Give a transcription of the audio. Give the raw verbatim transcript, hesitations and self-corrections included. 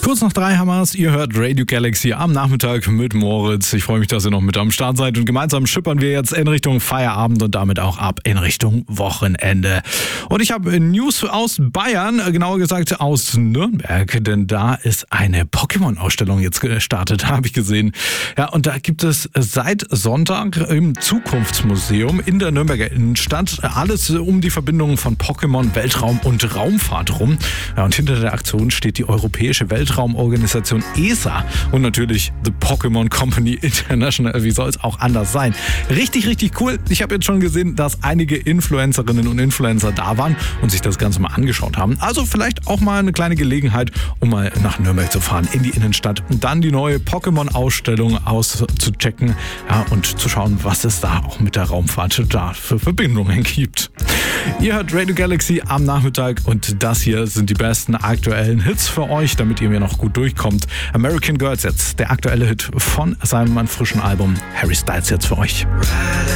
Kurz nach drei haben wir es. Ihr hört Radio Galaxy am Nachmittag mit Moritz. Ich freue mich, dass ihr noch mit am Start seid. Und gemeinsam schippern wir jetzt in Richtung Feierabend und damit auch ab in Richtung Wochenende. Und ich habe News aus Bayern, genauer gesagt aus Nürnberg. Denn da ist eine Pokémon-Ausstellung jetzt gestartet, habe ich gesehen. Ja, und da gibt es seit Sonntag im Zukunftsmuseum in der Nürnberger Innenstadt alles um die Verbindung von Pokémon, Weltraum und Raumfahrt rum. Ja, und hinter der Aktion steht die Europäische Weltraumorganisation E S A und natürlich The Pokémon Company International. Wie soll es auch anders sein? Richtig, richtig cool. Ich habe jetzt schon gesehen, dass einige Influencerinnen und Influencer da waren und sich das Ganze mal angeschaut haben. Also vielleicht auch mal eine kleine Gelegenheit, um mal nach Nürnberg zu fahren, in die Innenstadt und dann die neue Pokémon-Ausstellung auszuchecken, ja, und zu schauen, was es da auch mit der Raumfahrt da für Verbindungen gibt. Ihr hört Radio Galaxy am Nachmittag und das hier sind die besten aktuellen Hits für euch, damit ihr mir noch gut durchkommt. American Girls jetzt, der aktuelle Hit von seinem frischen Album. Harry Styles jetzt für euch.